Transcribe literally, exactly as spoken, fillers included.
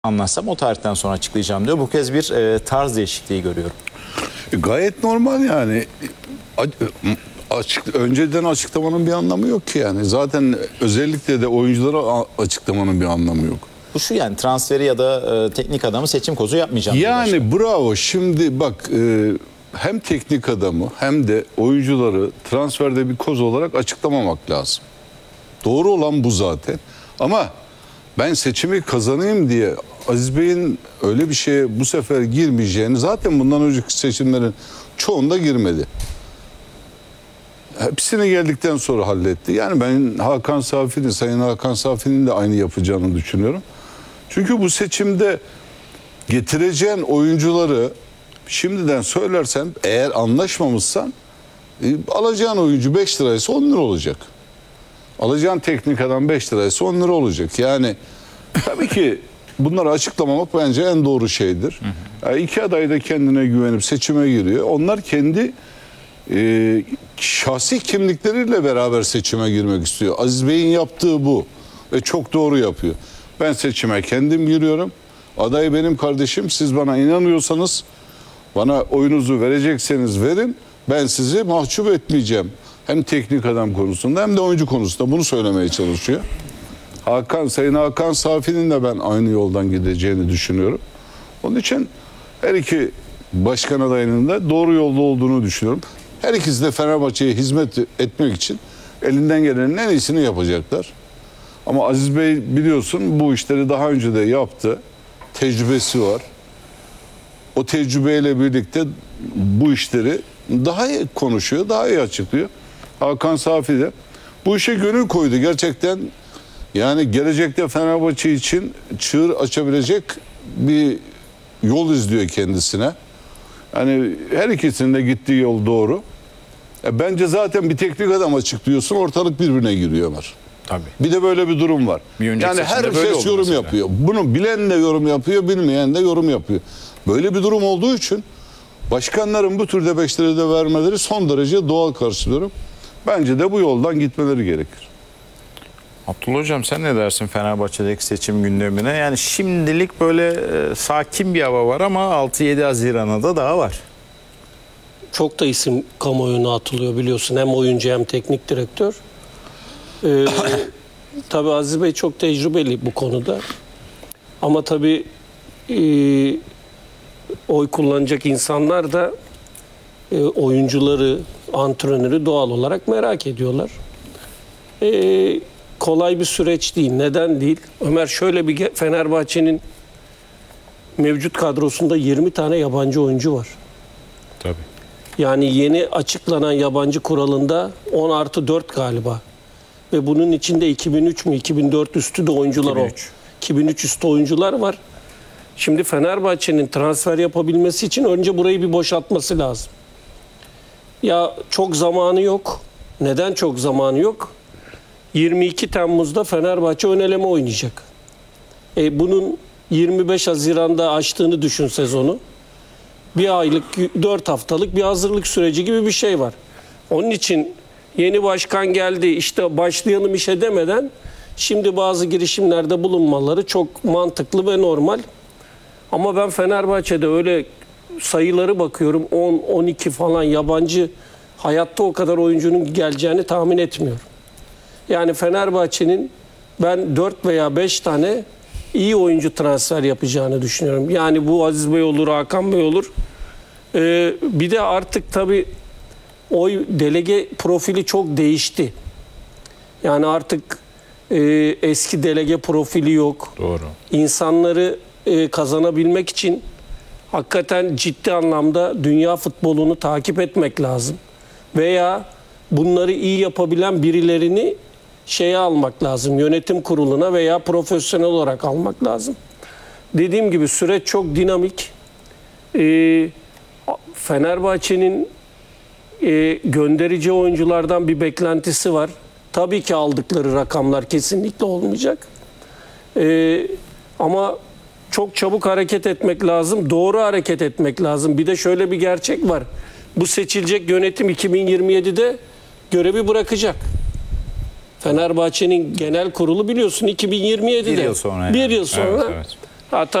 anlatsam o tarihten sonra açıklayacağım diyor. Bu kez bir e, tarz değişikliği görüyorum. E, gayet normal yani. Açık, önceden açıklamanın bir anlamı yok ki yani. Zaten özellikle de oyunculara açıklamanın bir anlamı yok. Bu şu yani transferi ya da e, teknik adamı seçim kozu yapmayacağım. Yani bravo. Şimdi bak e, hem teknik adamı hem de oyuncuları transferde bir koz olarak açıklamamak lazım. Doğru olan bu zaten. Ama ben seçimi kazanayım diye Aziz Bey'in öyle bir şeye bu sefer girmeyeceğini zaten bundan önceki seçimlerin çoğunda girmedi. Hepsine geldikten sonra halletti. Yani ben Hakan Safi'nin, Sayın Hakan Safi'nin de aynı yapacağını düşünüyorum. Çünkü bu seçimde getireceğin oyuncuları şimdiden söylersen, eğer anlaşmamışsan e, alacağın oyuncu beş liraysa on lira olacak. Alacağın teknik adam beş liraysa on lira olacak. Yani tabii ki bunları açıklamamak bence en doğru şeydir. Yani iki aday da kendine güvenip seçime giriyor. Onlar kendi e, şahsi kimlikleriyle beraber seçime girmek istiyor. Aziz Bey'in yaptığı bu ve çok doğru yapıyor. Ben seçime kendim giriyorum. Aday benim kardeşim. Siz bana inanıyorsanız, bana oyunuzu verecekseniz verin. Ben sizi mahcup etmeyeceğim. Hem teknik adam konusunda hem de oyuncu konusunda bunu söylemeye çalışıyor. Hakan, Sayın Hakan Safi'nin de ben aynı yoldan gideceğini düşünüyorum. Onun için her iki başkan adayının da doğru yolda olduğunu düşünüyorum. Her ikisi de Fenerbahçe'ye hizmet etmek için elinden gelenin en iyisini yapacaklar. Ama Aziz Bey biliyorsun bu işleri daha önce de yaptı. Tecrübesi var. O tecrübeyle birlikte bu işleri daha iyi konuşuyor, daha iyi açıklıyor. Hakan Safi de bu işe gönül koydu. Gerçekten yani gelecekte Fenerbahçe için çığır açabilecek bir yol izliyor kendisine. Yani her ikisinin de gittiği yol doğru. E bence zaten bir teknik adam açıklıyorsun, ortalık birbirine giriyorlar. Tabii. Bir de böyle bir durum var. Bir yani herkes yorum mesela yapıyor. Bunu bilen de yorum yapıyor, bilmeyen de yorum yapıyor. Böyle bir durum olduğu için başkanların bu türde beşleri de vermeleri son derece doğal karşılıyorum. Bence de bu yoldan gitmeleri gerekir. Abdullah Hocam sen ne dersin Fenerbahçe'deki seçim gündemine? Yani şimdilik böyle e, sakin bir hava var ama altı yedi Haziran'a da daha var. Çok da isim kamuoyuna atılıyor biliyorsun. Hem oyuncu hem teknik direktör. Ee, tabii Aziz Bey çok tecrübeli bu konuda. Ama tabii e, oy kullanacak insanlar da e, oyuncuları, antrenörü doğal olarak merak ediyorlar. E, kolay bir süreç değil. Neden değil? Ömer, şöyle bir Fenerbahçe'nin mevcut kadrosunda yirmi tane yabancı oyuncu var. Tabii. Yani yeni açıklanan yabancı kuralında on artı dört galiba. Ve bunun içinde iki bin üç mü iki bin dört üstü de oyuncular o. iki bin üç üstü oyuncular var. Şimdi Fenerbahçe'nin transfer yapabilmesi için önce burayı bir boşaltması lazım. Ya çok zamanı yok. Neden çok zamanı yok? yirmi iki Temmuz'da Fenerbahçe ön eleme oynayacak. E bunun yirmi beş Haziran'da açtığını düşün sezonu. Bir aylık, dört haftalık bir hazırlık süreci gibi bir şey var. Onun için yeni başkan geldi, işte başlayalım işe demeden şimdi bazı girişimlerde bulunmaları çok mantıklı ve normal. Ama ben Fenerbahçe'de öyle sayıları bakıyorum, on on iki falan yabancı, hayatta o kadar oyuncunun geleceğini tahmin etmiyorum. Yani Fenerbahçe'nin ben dört veya beş tane iyi oyuncu transfer yapacağını düşünüyorum. Yani bu Aziz Bey olur, Hakan Bey olur. Ee, bir de artık tabii oy delege profili çok değişti. Yani artık e, eski delege profili yok. Doğru. İnsanları e, kazanabilmek için hakikaten ciddi anlamda dünya futbolunu takip etmek lazım. Veya bunları iyi yapabilen birilerini şeye almak lazım. Yönetim kuruluna veya profesyonel olarak almak lazım. Dediğim gibi süreç çok dinamik. Ee, Fenerbahçe'nin e, gönderici oyunculardan bir beklentisi var. Tabii ki aldıkları rakamlar kesinlikle olmayacak. Ee, ama çok çabuk hareket etmek lazım. Doğru hareket etmek lazım. Bir de şöyle bir gerçek var. Bu seçilecek yönetim iki bin yirmi yedide görevi bırakacak. Fenerbahçe'nin genel kurulu biliyorsun iki bin yirmi yedide. Bir yıl sonra. Bir yani. yıl sonra. Evet, evet. Hatta